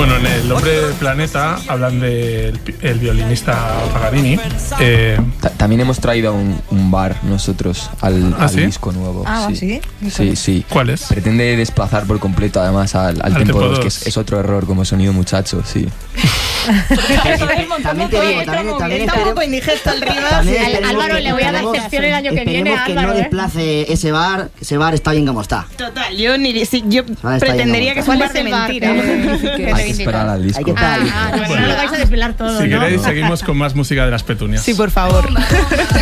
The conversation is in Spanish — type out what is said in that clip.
Bueno, en El Hombre del Planeta hablan del violinista Paganini. También hemos traído un bar nosotros al disco nuevo. ¿Sí? Sí. ¿Cuál es? Pretende desplazar por completo además al Tempo 2, que es otro error como sonido muchacho, sí. También te digo, también está un poco indigesto el Rivas. Álvaro, le voy a dar sección el año que viene. Esperemos que no desplace ese bar está bien como está. Total, yo pretendería que es un bar de mentira. Hay que esperar al disco. No lo vais a desvelar todo, Si queréis, seguimos con más música de Las Petunias. Sí, por favor.